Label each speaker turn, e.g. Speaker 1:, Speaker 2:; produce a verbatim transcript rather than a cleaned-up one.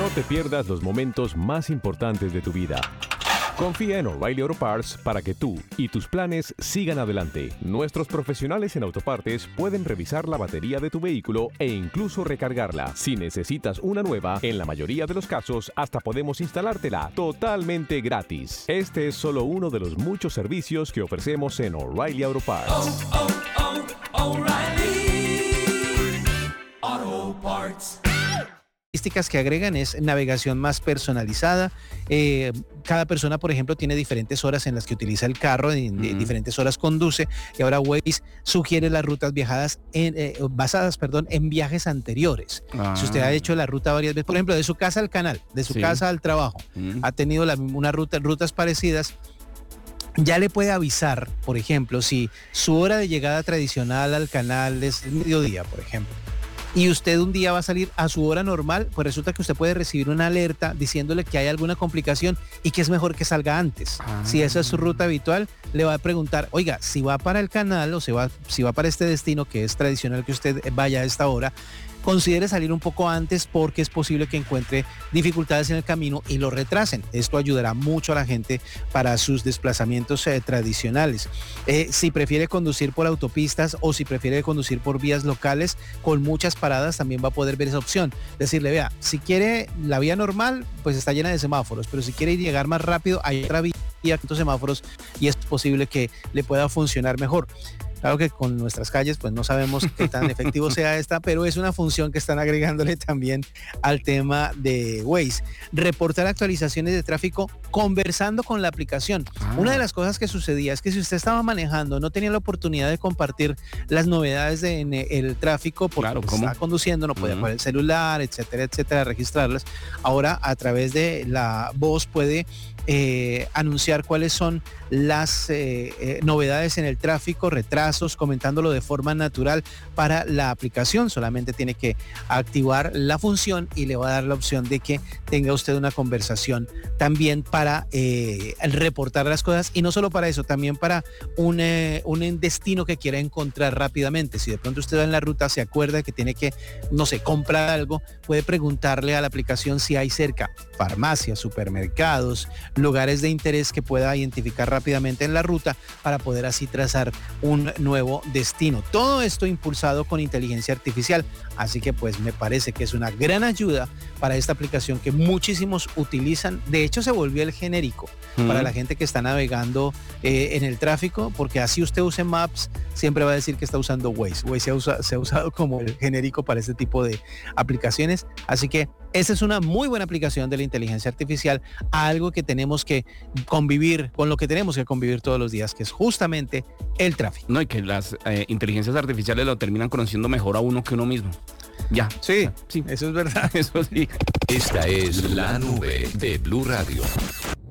Speaker 1: No te pierdas los momentos más importantes de tu vida. Confía en O'Reilly Auto Parts para que tú y tus planes sigan adelante. Nuestros profesionales en autopartes pueden revisar la batería de tu vehículo e incluso recargarla. Si necesitas una nueva, en la mayoría de los casos hasta podemos instalártela totalmente gratis. Este es solo uno de los muchos servicios que ofrecemos en O'Reilly Auto Parts.
Speaker 2: Oh, oh, oh, O'Reilly Auto Parts.
Speaker 3: Que agregan es navegación más personalizada. Eh, cada persona, por ejemplo, tiene diferentes horas en las que utiliza el carro, en, uh-huh. diferentes horas conduce, y ahora Waze sugiere las rutas viajadas en, eh, basadas perdón, en viajes anteriores. Ah. Si usted ha hecho la ruta varias veces, por ejemplo, de su casa al canal, de su sí. casa al trabajo, uh-huh. ha tenido la, una ruta, rutas parecidas, ya le puede avisar, por ejemplo, si su hora de llegada tradicional al canal es el mediodía, por ejemplo, y usted un día va a salir a su hora normal, pues resulta que usted puede recibir una alerta diciéndole que hay alguna complicación y que es mejor que salga antes. Ah. Si esa es su ruta habitual, le va a preguntar, oiga, si va para el canal o si va, si va para este destino que es tradicional que usted vaya a esta hora, considere salir un poco antes porque es posible que encuentre dificultades en el camino y lo retrasen. Esto ayudará mucho a la gente para sus desplazamientos eh, tradicionales. Eh, si prefiere conducir por autopistas o si prefiere conducir por vías locales con muchas paradas, también va a poder ver esa opción. Decirle, vea, si quiere la vía normal, pues está llena de semáforos, pero si quiere llegar más rápido, hay otra vía con semáforos y es posible que le pueda funcionar mejor. Claro que con nuestras calles pues no sabemos qué tan efectivo sea esta, pero es una función que están agregándole también al tema de Waze. Reportar actualizaciones de tráfico conversando con la aplicación. Ah. Una de las cosas que sucedía es que si usted estaba manejando, no tenía la oportunidad de compartir las novedades de, en el tráfico porque claro, pues, estaba conduciendo, no podía uh-huh. poner el celular, etcétera, etcétera, registrarlas. Ahora a través de la voz puede Eh, anunciar cuáles son las eh, eh, novedades en el tráfico, retrasos, comentándolo de forma natural para la aplicación. Solamente tiene que activar la función y le va a dar la opción de que tenga usted una conversación también para eh, reportar las cosas, y no solo para eso, también para un, eh, un destino que quiera encontrar rápidamente. Si de pronto usted va en la ruta, se acuerda que tiene que, no sé, comprar algo, puede preguntarle a la aplicación si hay cerca farmacias, supermercados, lugares de interés que pueda identificar rápidamente en la ruta para poder así trazar un nuevo destino. Todo esto impulsado con inteligencia artificial, así que pues me parece que es una gran ayuda para esta aplicación que muchísimos utilizan. De hecho se volvió el genérico mm. para la gente que está navegando eh, en el tráfico, porque así usted use Maps, siempre va a decir que está usando Waze. Waze se ha, usa, se ha usado como el genérico para este tipo de aplicaciones, así que esta es una muy buena aplicación de la inteligencia artificial, algo que tenemos que convivir, con lo que tenemos que convivir todos los días, que es justamente el tráfico.
Speaker 4: No, y que las eh, inteligencias artificiales lo terminan conociendo mejor a uno que uno mismo. Ya.
Speaker 3: Sí, sí, eso es verdad.
Speaker 4: Eso sí.
Speaker 5: Esta es la nube de Blue Radio.